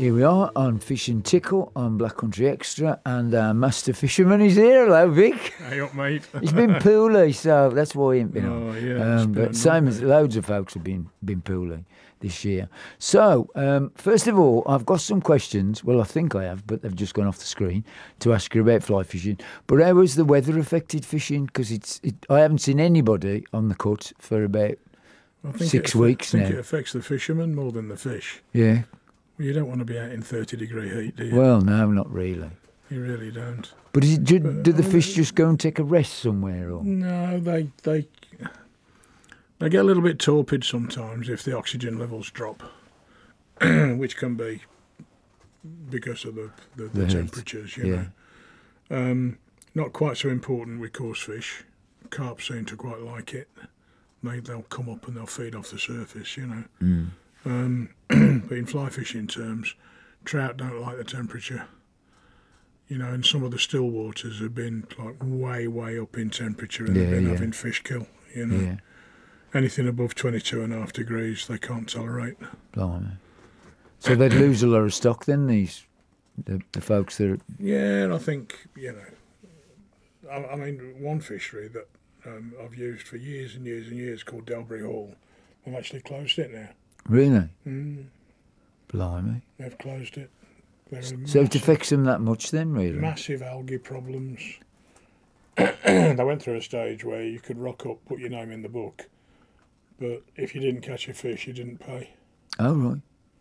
Here we are on Fish and Tickle on Black Country Extra, and our master fisherman is here. Hello, Vic. Hey up, mate. He's been poorly, so that's why he ain't been on. Oh, yeah. But same as loads of folks have been poorly this year. So, first of all, I've got some questions. Well, I think I have, but they've just gone off the screen to ask you about fly fishing. But how has the weather affected fishing? Because I haven't seen anybody on the cut for about 6 weeks now. I think it affects the fishermen more than the fish. Yeah. Well, you don't want to be out in 30-degree heat, do you? Well, no, not really. You really don't. But do the fish just go and take a rest somewhere? Or? No, they get a little bit torpid sometimes if the oxygen levels drop, which can be because of the temperatures, you know. Not quite so important with coarse fish. Carp seem to quite like it. They'll come up and they'll feed off the surface, you know. But in fly fishing terms, trout don't like the temperature. You know, and some of the still waters have been like way up in temperature and they've been having fish kill, you know. Yeah. Anything above 22.5 degrees they can't tolerate. Blimey. So they'd lose a lot of stock then, the folks that... Yeah, and I think, you know, I mean, one fishery that I've used for years and years and years called Delbury Hall, they've actually closed it now. Really? Blimey. They've closed it. So it affects them that much then, really? Massive algae problems. They went through a stage where you could rock up, put your name in the book, but if you didn't catch a fish, you didn't pay. Oh, right.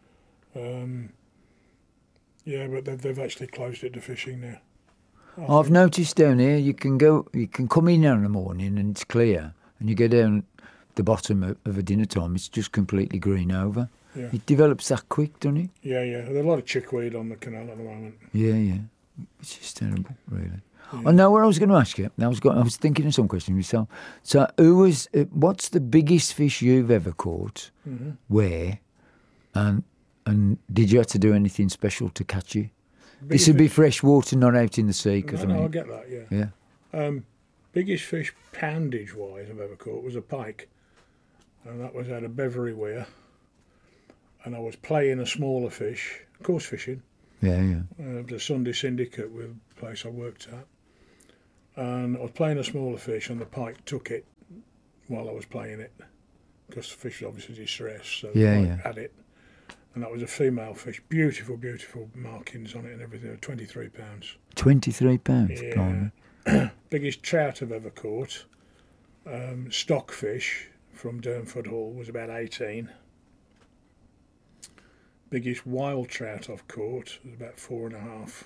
Yeah, but they've actually closed it to fishing now. I've noticed down here you can come in in the morning and it's clear, and you go down the bottom of a dinner time, it's just completely green over. Yeah. It develops that quick, doesn't it? Yeah. There's a lot of chickweed on the canal at the moment. Yeah. It's just terrible, really. Yeah. I know what I was going to ask you. I was thinking of some questions myself. So, what's the biggest fish you've ever caught? Mm-hmm. Where? And did you have to do anything special to catch it? This would be fresh water, not out in the sea. No, I get that, yeah. Biggest fish poundage-wise I've ever caught was a pike. And that was out of Beverley Weir. And I was playing a smaller fish, coarse fishing. Yeah. The Sunday Syndicate with the place I worked at. And I was playing a smaller fish and the pike took it while I was playing it. Because the fish was obviously distressed, so the pike had it. And that was a female fish. Beautiful markings on it and everything. 23 pounds. 23 pounds? Yeah. Biggest trout I've ever caught, stockfish from Durnford Hall, was about 18. Biggest wild trout I've caught was about 4.5.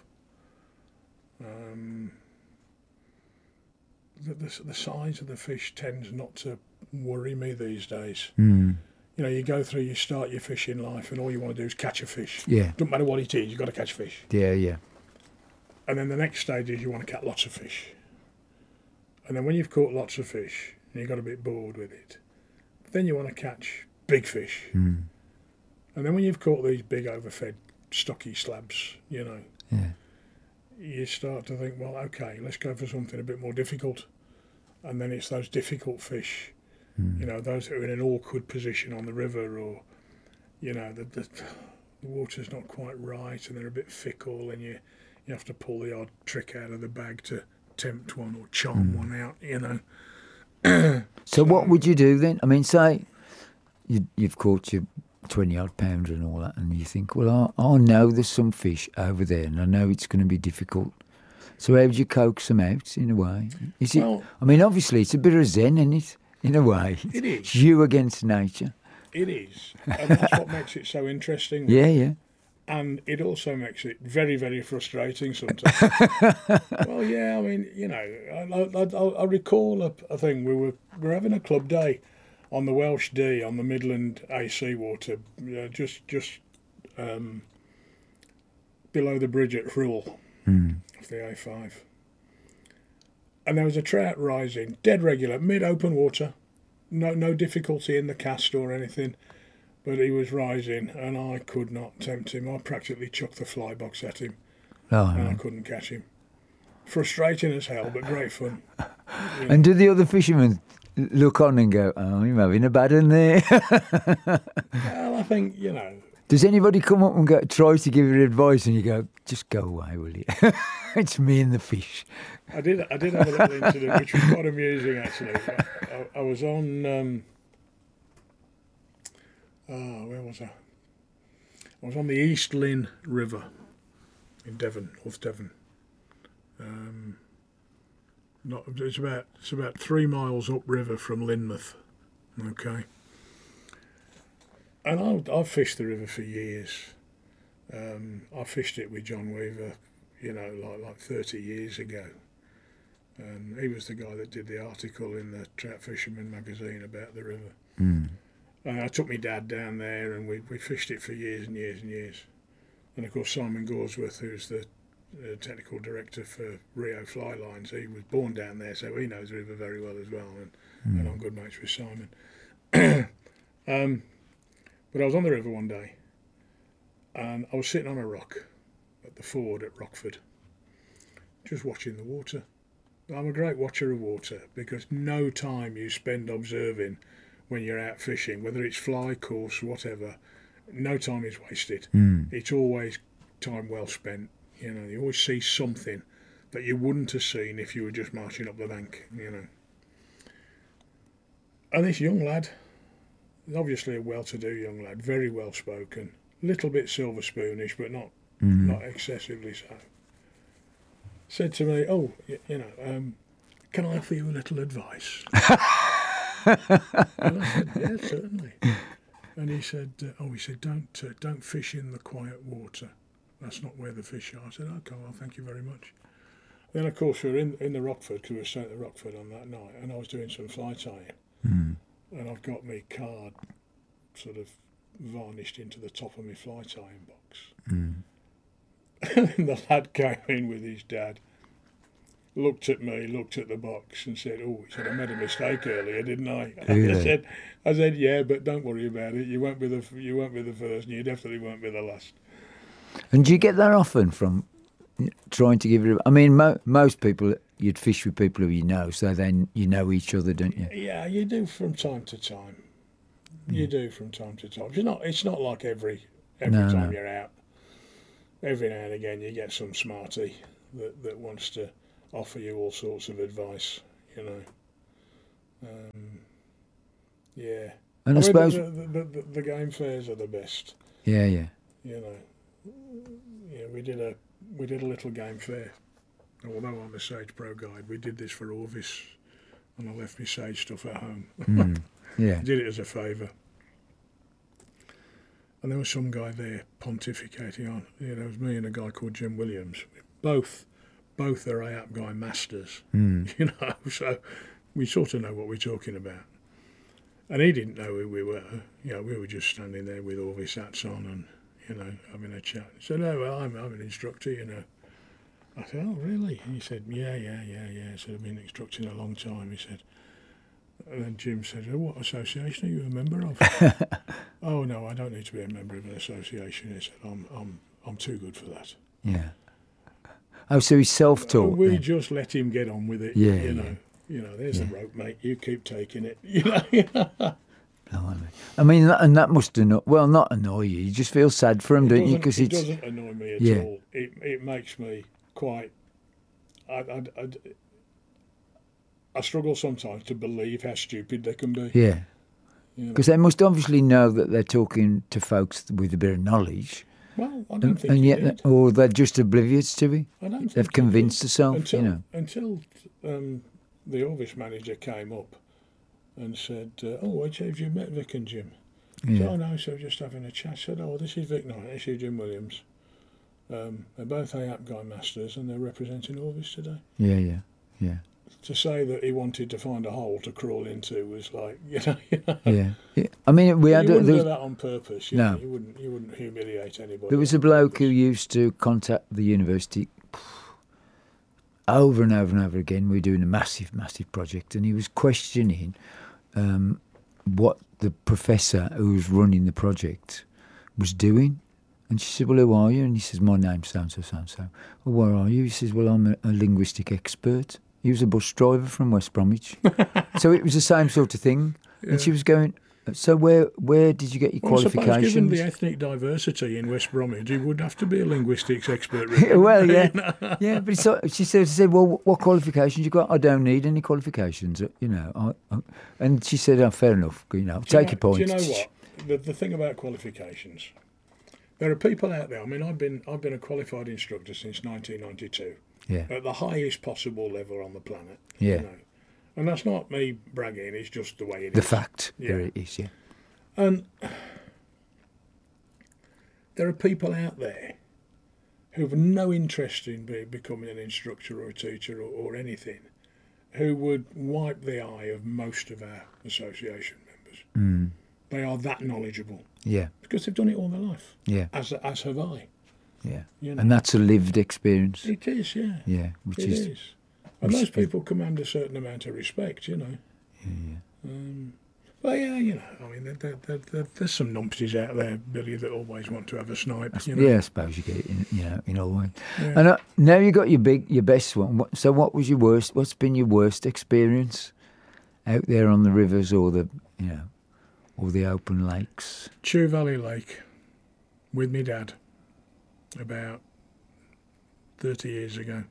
The size of the fish tends not to worry me these days. You know, you start your fishing life and all you want to do is catch a fish. Yeah. Doesn't matter what it is, you've got to catch fish. Yeah. And then the next stage is you want to catch lots of fish. And then when you've caught lots of fish and you got a bit bored with it, then you want to catch big fish. And then when you've caught these big overfed stocky slabs, you know, you start to think, well, okay, let's go for something a bit more difficult. And then it's those difficult fish. You know, those who are in an awkward position on the river, or, you know, the water's not quite right and they're a bit fickle and you have to pull the odd trick out of the bag to tempt one or charm one out, you know. So what would you do then? I mean, say you've caught your 20-odd pounder and all that, and you think, well, I know there's some fish over there and I know it's going to be difficult. So how would you coax them out, in a way? Is it? Well, I mean, obviously, it's a bit of zen, isn't it? In a way. It is. It's you against nature. It is. And that's what makes it so interesting. Yeah. And it also makes it very, very frustrating sometimes. Well, yeah, I mean, you know, I recall a thing. We were having a club day on the Welsh Dee on the Midland AC water, just below the bridge at Rhull of the A5. And there was a trout rising, dead regular, mid-open water, no difficulty in the cast or anything, but he was rising and I could not tempt him. I practically chucked the fly box at him and I couldn't catch him. Frustrating as hell, but great fun. You know. And do the other fishermen look on and go, oh, you're having a bad one there? Well, I think, you know, Does anybody come up and try to give you advice and you go, just go away, will you? It's me and the fish. I did have a little incident which was quite amusing actually. I was on where was I? I was on the East Lynn River in Devon, North Devon. It's about 3 miles upriver from Lynmouth. Okay. And I've fished the river for years. I fished it with John Weaver, like 30 years ago. He was the guy that did the article in the Trout Fisherman magazine about the river. Mm. And I took my dad down there and we fished it for years and years and years. And of course Simon Gorsworth, who's the technical director for Rio Fly Lines, he was born down there, so he knows the river very well as well. And I'm good mates with Simon. But I was on the river one day and I was sitting on a rock at the ford at Rockford, just watching the water. I'm a great watcher of water because no time you spend observing when you're out fishing, whether it's fly, course, whatever, no time is wasted. It's always time well spent. You always see something that you wouldn't have seen if you were just marching up the bank, And this young lad, obviously a well-to-do young lad, very well-spoken, little bit silver spoonish, but not excessively so, said to me, can I offer you a little advice? And I said, yeah, certainly. And he said, don't fish in the quiet water. That's not where the fish are. I said, okay, well, thank you very much. Then, of course, we were in the Rockford, because we were staying at the Rockford on that night, and I was doing some fly tying. And I've got my card sort of varnished into the top of my fly tying box. And the lad came in with his dad, looked at me, looked at the box and said, I made a mistake earlier, didn't I? Really? I said, yeah, but don't worry about it. You won't be the first and you definitely won't be the last. And do you get that often from trying to give it? I mean, most people, you'd fish with people who you know, so then you know each other, don't you? Yeah, you do from time to time. You do from time to time. It's not like every time you're out. Every now and again you get some smarty that wants to offer you all sorts of advice, Yeah. And I suppose the game fairs are the best. Yeah. We did a little game fair. Although I'm a Sage Pro guide, we did this for Orvis, and I left my Sage stuff at home. Yeah. Did it as a favour. And there was some guy there pontificating on. It was me and a guy called Jim Williams. Both are AAP Guy masters. So we sort of know what we're talking about. And he didn't know who we were. We were just standing there with Orvis hats on and, having a chat. He said, oh, well, I'm an instructor, I said, oh, really? And he said, yeah. He said, I've been instructing a long time, he said. And then Jim said, oh, what association are you a member of? Oh, no, I don't need to be a member of an association. He said, I'm too good for that. Yeah. Oh, so he's self-taught. We just let him get on with it. Yeah. There's the rope, mate. You keep taking it. I mean, and that must not annoy you. You just feel sad for him, don't you? Because it doesn't annoy me at all. It makes me quite. I struggle sometimes to believe how stupid they can be. Yeah. Because they must obviously know that they're talking to folks with a bit of knowledge. Well, I don't think or they're just oblivious to it. I don't think they've convinced themselves, Until the Orvis manager came up and said, I have you met Vic and Jim? Yeah. So, no, so just having a chat. I said, this is Vic Knight, this is Jim Williams. They're both AAP Guy masters and they're representing Orvis today. Yeah. To say that he wanted to find a hole to crawl into was like, Yeah. I mean, you wouldn't do that on purpose. No. You wouldn't humiliate anybody. There was a bloke who used to contact the university over and over and over again. We were doing a massive project, and he was questioning what the professor who was running the project was doing. And she said, well, who are you? And he says, my name's so-and-so. Well, where are you? He says, well, I'm a linguistic expert. He was a bus driver from West Bromwich. So it was the same sort of thing. Yeah. And she was going, So where did you get your Well, I suppose given qualifications? the ethnic diversity in West Bromwich, you would have to be a linguistics expert. Really. Well, yeah, yeah. But she said, well, what qualifications you got? I don't need any qualifications, you know. And she said, oh, fair enough. You know, take your points. Do you know what? The thing about qualifications, there are people out there. I mean, I've been a qualified instructor since 1992, Yeah, at the highest possible level on the planet. yeah. You know. And that's not me bragging. It's just the way it The is. fact Yeah. there it is. Yeah, And there are people out there who have no interest in becoming an instructor or a teacher or anything, who would wipe the eye of most of our association members. They are that knowledgeable yeah, because they've done it all their life, yeah, as have I. yeah. You know. And that's a lived experience. It is, yeah. Yeah, which It is. is. And those people command a certain amount of respect, you know. Yeah. Well, yeah, you know, I mean, there's some numpties out there, Billy, that always want to have a snipe. You know? Yeah, I suppose you get it, in all ways. Yeah. And now you got your best one. So what was your worst? What's been your worst experience out there on the rivers or or the open lakes? Chew Valley Lake with me dad about 30 years ago.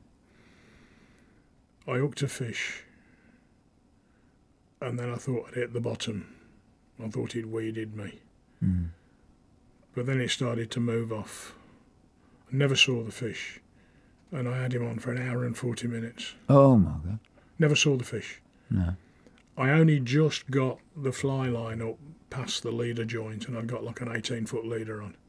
I hooked a fish and then I thought I'd hit the bottom. I thought he'd weeded me. But then it started to move off. I never saw the fish and I had him on for an hour and 40 minutes. Oh my God! Never saw the fish. No. I only just got the fly line up past the leader joint and I'd got like an 18-foot leader on.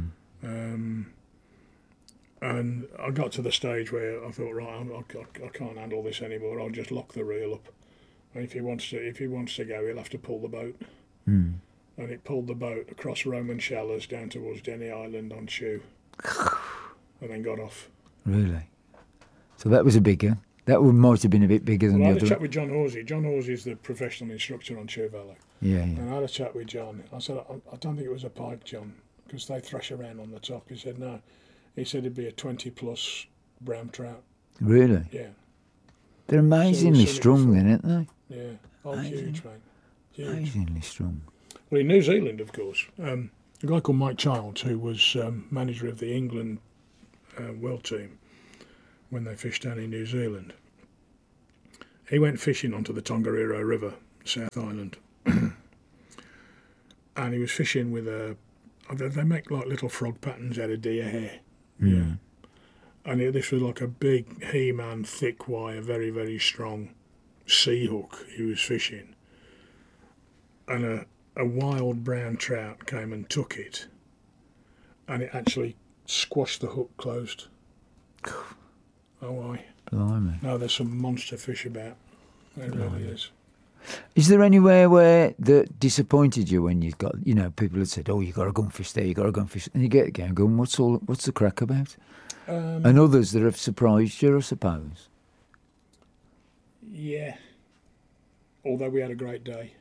And I got to the stage where I thought, right, I can't handle this anymore. I'll just lock the reel up. And if he wants to go, he'll have to pull the boat. And it pulled the boat across Roman Shallows down towards Denny Island on Chew, and then got off. Really? So that was a big one. That might have been a bit bigger than Well, I the had a other. chat with John Horsey. John Horsey is the professional instructor on Chew Valley. Yeah, And I had a chat with John. I said, I don't think it was a pike, John, because they thrash around on the top. He said, no. He said it'd be a 20-plus brown trout. Really? Yeah, They're amazingly strong, then, aren't they? yeah. Oh, huge, mate. Huge. Amazingly strong. Well, in New Zealand, of course, a guy called Mike Childs, who was manager of the England world team when they fished down in New Zealand, he went fishing onto the Tongariro River, South Island. And he was fishing with they make like little frog patterns out of deer hair. Yeah. And this was like a big He-Man, thick wire, very, very strong sea hook he was fishing. And a wild brown trout came and took it. And it actually squashed the hook closed. Oh, aye. Blimey. No, there's some monster fish about. There really is. Is there anywhere where that disappointed you when you got, people had said, oh, you got a gunfish there, you got a gunfish, and you get the game going, what's the crack about? And others that have surprised you, I suppose. Yeah. Although we had a great day.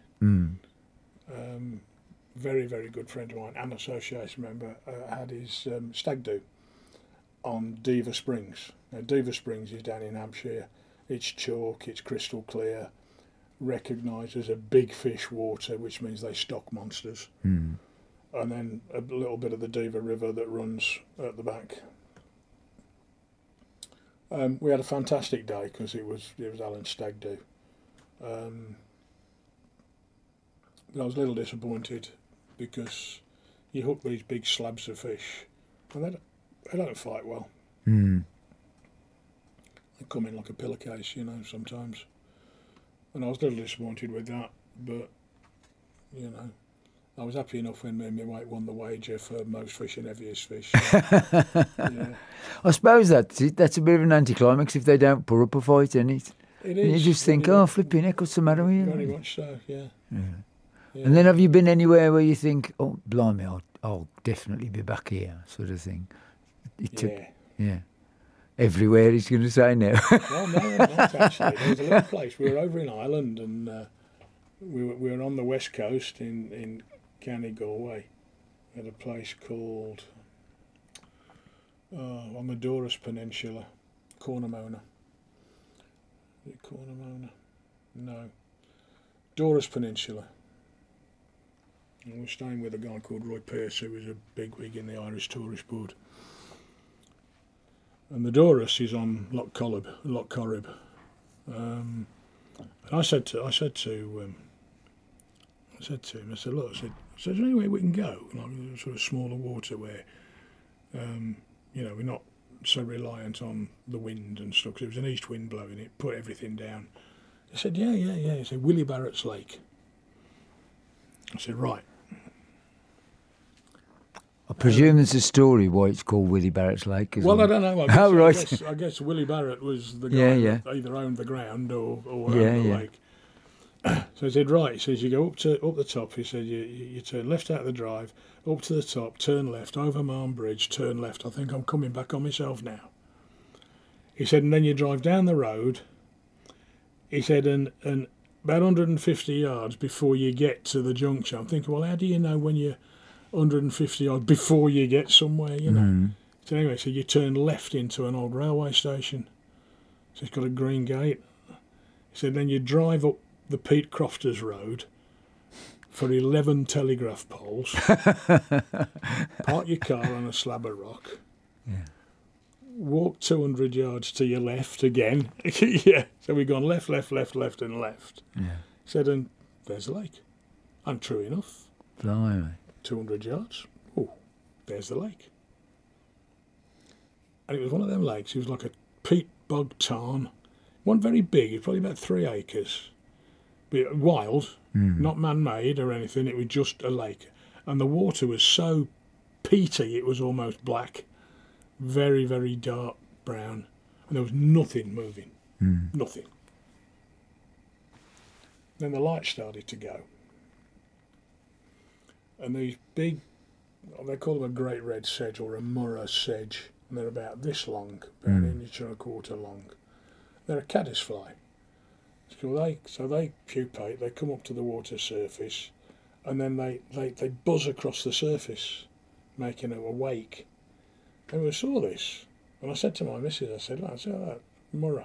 Very, very good friend of mine, an association member, had his stag do on Diva Springs. Now, Diva Springs is down in Hampshire. It's chalk, it's crystal clear, recognised as a big fish water, which means they stock monsters. And then a little bit of the Diva River that runs at the back. We had a fantastic day because it was Alan's stag do. But I was a little disappointed because you hook these big slabs of fish and they don't fight well. They come in like a pillowcase, sometimes. And I was a little disappointed with that, but, I was happy enough when me and my mate won the wager for most fish and heaviest fish. Yeah. I suppose that's it. That's a bit of an anticlimax if they don't put up a fight, isn't it? It And is. you just think, oh, flipping heck, what's the matter with you? Very much so, yeah. Yeah. And then have you been anywhere where you think, oh, blimey, I'll definitely be back here, sort of thing? Yeah. Everywhere, he's going to say now. Well, no, not actually. There was a little place. We were over in Ireland and we were on the west coast in County Galway at a place called, on the Doris Peninsula, Cornamona. Is it Cornamona? No. Doris Peninsula. And we were staying with a guy called Roy Pearce, who was a bigwig in the Irish Tourist Board. And the Doris is on Loch Corrib. And I said to him, I said, look, is there any way we can go? Like sort of smaller water where, we're not so reliant on the wind and stuff. 'Cause it was an east wind blowing, it put everything down. He said, yeah. He said, Willie Barrett's Lake. I said, right. I presume there's a story why it's called Willie Barrett's Lake. Well, I don't know. Right. I guess Willie Barrett was the guy that either owned the ground or owned the lake. So he said, right. He says, you go up the top. He said, you turn left out of the drive, up to the top, turn left, over Marne Bridge, turn left. I think I'm coming back on myself now. He said, and then you drive down the road. He said, and about 150 yards before you get to the junction. I'm thinking, well, how do you know when you're 150 yards before you get somewhere, So anyway, so you turn left into an old railway station. So it's got a green gate. He said, then you drive up the Pete Crofters Road for 11 telegraph poles. Park your car on a slab of rock. Yeah. Walk 200 yards to your left again. Yeah. So we've gone left, and left. Yeah. He said, and there's the lake. And true enough. Blimey. 200 yards. Oh, there's the lake. And it was one of them lakes. It was like a peat bog tarn. One very big. It was probably about 3 acres. But wild, not man-made or anything. It was just a lake. And the water was so peaty, it was almost black. Very, very dark brown. And there was nothing moving. Nothing. Then the lights started to go. And these big, they call them a great red sedge or a Murrah sedge, and they're about this long, about an inch and a quarter long. They're a caddisfly. So they pupate, they come up to the water surface, and then they buzz across the surface, making a wake. And we saw this, and I said to my missus, I said, that Murrah.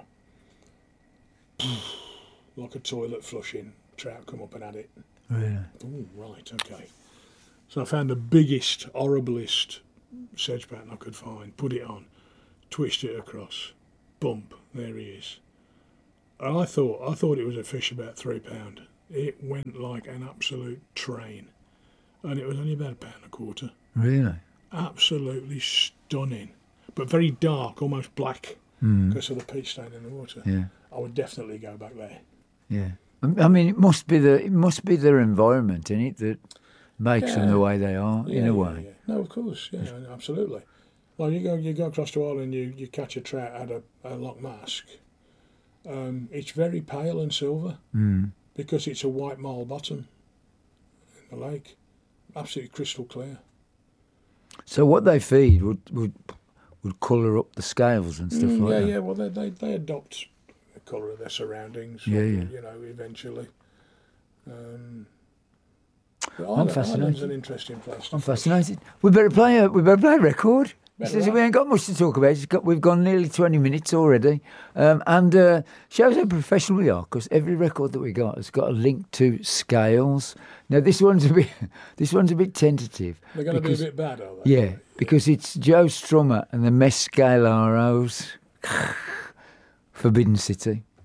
Like a toilet flushing, trout come up and had it. Really? Oh, right, okay. So I found the biggest, horriblest sedge pattern I could find, put it on, twitched it across, bump, there he is. And I thought it was a fish about £3. It went like an absolute train. And it was only about £1.25. Really? Absolutely stunning. But very dark, almost black, because of the peat stain in the water. Yeah. I would definitely go back there. Yeah. I mean, it must be their environment in it that makes them the way they are, in a way. Yeah. No, of course, absolutely. Well, you go across to Ireland, you catch a trout at a Loch Mask. It's very pale and silver because it's a white marl bottom in the lake, absolutely crystal clear. So what they feed would colour up the scales and stuff like that. Yeah. Well, they adopt the colour of their surroundings. Eventually. I'm fascinated. Ireland's an interesting place. I'm fascinated. We better play a record. Says we ain't got much to talk about. We've gone nearly 20 minutes already, and shows how professional we are. Because every record that we got has got a link to scales. Now this one's a bit tentative. They're going to be a bit bad, are they? Yeah, because it's Joe Strummer and the Mescaleros, Forbidden City.